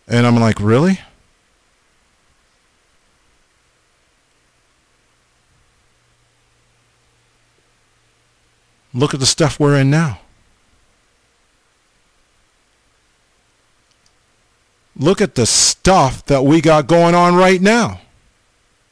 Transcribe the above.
And I'm like, really? Look at the stuff we're in now. Look at the stuff that we got going on right now.